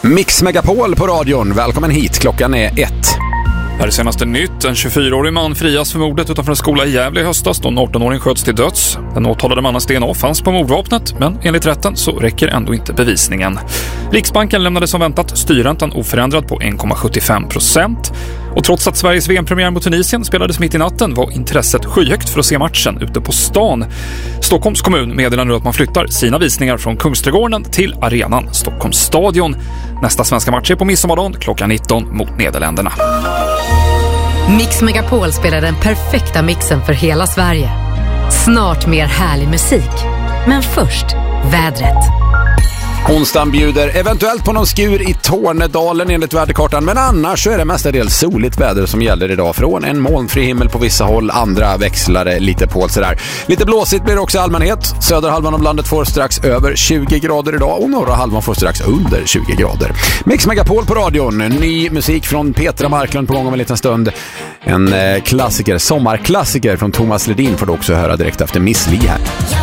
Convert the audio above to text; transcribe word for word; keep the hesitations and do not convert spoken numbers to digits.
Mix Megapol på radion. Välkommen hit. Klockan är ett. Här är senaste nytt. En tjugofyraårig man frias för mordet utanför en skola i Gävle i höstas då en artonåring sköts till döds. Den åtalade mannens D N A fanns på mordvapnet, men enligt rätten så räcker ändå inte bevisningen. Riksbanken lämnade som väntat styrräntan oförändrad på en komma sjuttiofem procent. Och trots att Sveriges V M-premiär mot Tunisien spelades mitt i natten var intresset skyhögt för att se matchen ute på stan. Stockholms kommun meddelar nu att man flyttar sina visningar från Kungsträdgården till arenan Stockholms stadion. Nästa svenska match är på midsommardagen klockan nitton mot Nederländerna. Mix Megapol spelar den perfekta mixen för hela Sverige. Snart mer härlig musik. Men först, vädret. Onsdagen bjuder eventuellt på någon skur i Tornedalen enligt väderkartan, men annars så är det mestadels soligt väder som gäller idag. Från en molnfri himmel på vissa håll, andra växlar lite på sådär. Lite blåsigt blir det också i allmänhet. Södra halvan av landet får strax över tjugo grader idag och norra halvan får strax under tjugo grader. Mix Megapol på radion. Ny musik från Petra Marklund på gång om en liten stund. En eh, klassiker, sommarklassiker från Thomas Ledin får du också höra direkt efter Miss Li här.